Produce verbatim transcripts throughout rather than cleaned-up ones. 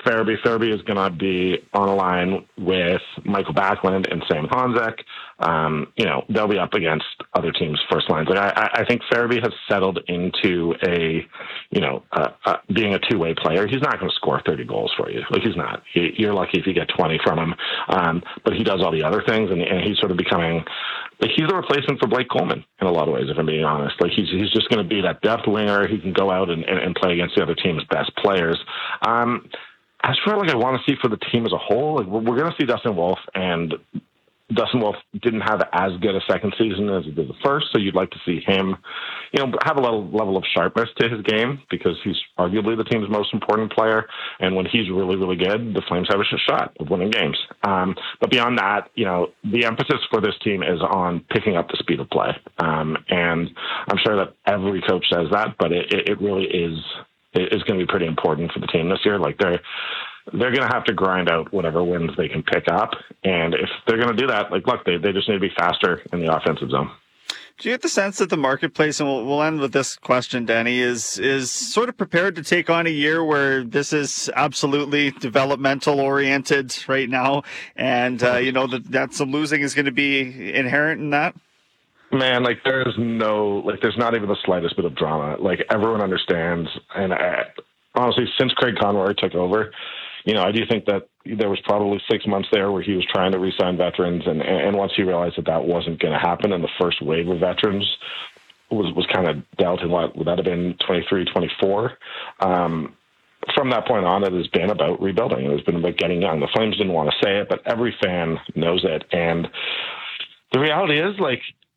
Farabee. Farabee is going to be on a line with Michael Backlund and Sam Honzek. Um, you know, they'll be up against other teams' first lines. Like I, I think Farabee has settled into a, you know, uh, uh, being a two-way player. He's not going to score thirty goals for you. Like he's not. He, you're lucky if you get twenty from him. Um, but he does all the other things, and, and he's sort of becoming like he's a replacement for Blake Coleman in a lot of ways, if I'm being honest. Like he's he's just going to be that depth winger. He can go out and, and, and play against the other team's best players. Um, as for like I want to see for the team as a whole, like we're, we're going to see Dustin Wolf, and Dustin Wolf didn't have as good a second season as he did the first, so you'd like to see him, you know, have a level, level of sharpness to his game because he's arguably the team's most important player. And when he's really, really good, the Flames have a shot of winning games. Um, but beyond that, you know, the emphasis for this team is on picking up the speed of play. Um, and I'm sure that every coach says that, but it, it really is is going to be pretty important for the team this year. Like they're they're going to have to grind out whatever wins they can pick up. And if they're going to do that, like, look, they, they just need to be faster in the offensive zone. Do you get the sense that the marketplace, and we'll, we'll end with this question, Danny, is is sort of prepared to take on a year where this is absolutely developmental oriented right now, and uh, you know that that some losing is going to be inherent in that? Man, like there's no, like there's not even the slightest bit of drama. Like everyone understands, and I, honestly, since Craig Conroy took over, you know, I do think that there was probably six months there where he was trying to re-sign veterans, and, and once he realized that that wasn't going to happen, and the first wave of veterans was was kind of dealt in what would that have been twenty-three, twenty-four. Um, from that point on, it has been about rebuilding. It has been about getting young. The Flames didn't want to say it, but every fan knows it, and the reality is, like,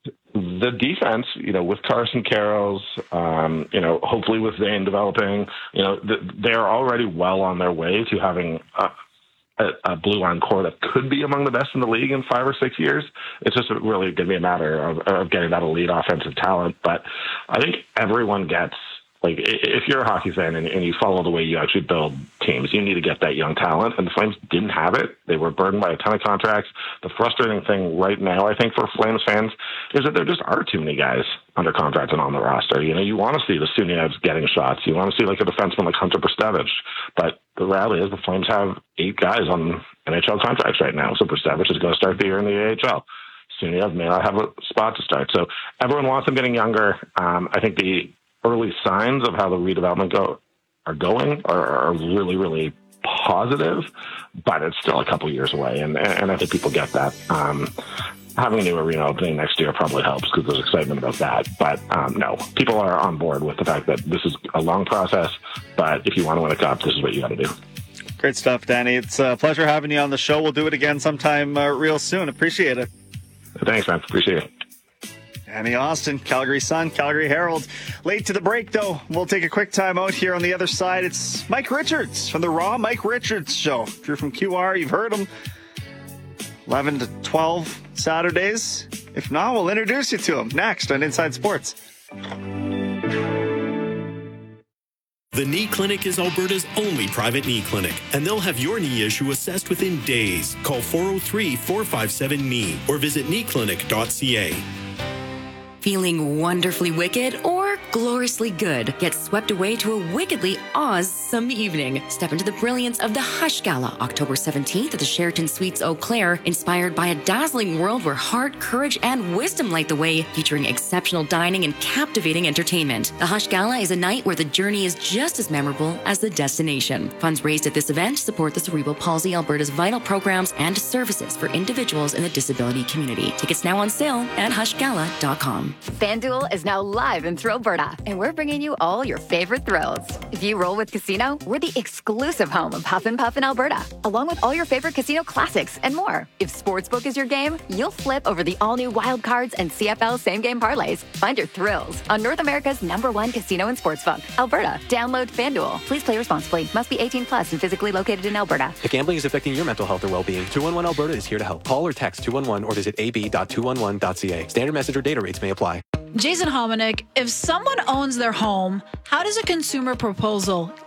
the defense, you know, with Carson Karels, um, you know, hopefully with Zane developing, you know, th- they're already well on their way to having a, a, a blue line core that could be among the best in the league in five or six years. It's just really going to be a matter of, of getting that elite offensive talent. But I think everyone gets, like, if you're a hockey fan and, and you follow the way you actually build teams, you need to get that young talent. And the Flames didn't have it. They were burdened by a ton of contracts. The frustrating thing right now, I think, for Flames fans is that there just are too many guys under contract and on the roster. You know, you want to see the Sunievs getting shots. You want to see, like, a defenseman like Hunter Brzustevich. But the reality is the Flames have eight guys on N H L contracts right now. So Brzustevich is going to start the year in the A H L. Suniev may not have a spot to start. So everyone wants them getting younger. Um, I think the early signs of how the redevelopment go are going are, are really, really positive, but it's still a couple years away, and and I think people get that. Um, having a new arena opening next year probably helps because there's excitement about that. But um, no, people are on board with the fact that this is a long process, but if you want to win a cup, this is what you got to do. Great stuff, Danny. It's a pleasure having you on the show. We'll do it again sometime uh, real soon. Appreciate it. Thanks, man. Appreciate it. Danny Austin, Calgary Sun, Calgary Herald. Late to the break, though. We'll take a quick time out here on the other side. It's Mike Richards from the Raw Mike Richards Show. If you're from Q R, you've heard him. eleven to twelve Saturdays. If not, we'll introduce you to him next on Inside Sports. The Knee Clinic is Alberta's only private knee clinic, and they'll have your knee issue assessed within days. Call four oh three, four five seven, K N E E or visit knee clinic dot c a. Feeling wonderfully wicked or gloriously good? Get swept away to a wickedly awesome evening. Step into the brilliance of the Hush Gala, October seventeenth at the Sheraton Suites Eau Claire, inspired by a dazzling world where heart, courage, and wisdom light the way, featuring exceptional dining and captivating entertainment. The Hush Gala is a night where the journey is just as memorable as the destination. Funds raised at this event support the Cerebral Palsy Alberta's vital programs and services for individuals in the disability community. Tickets now on sale at hush gala dot com. FanDuel is now live in Thrillberta, and we're bringing you all your favorite thrills. If you roll with Casino, we're the exclusive home of Huff and Puff in Alberta, along with all your favorite casino classics and more. If Sportsbook is your game, you'll flip over the all-new Wild Cards and C F L same-game parlays. Find your thrills on North America's number one casino and sportsbook, Alberta. Download FanDuel. Please play responsibly. Must be eighteen plus and physically located in Alberta. If gambling is affecting your mental health or well-being, two one one Alberta is here to help. Call or text two one one or visit a b dot two one one dot c a. Standard message or data rates may apply. Jason Hominick, if someone owns their home, how does a consumer proposal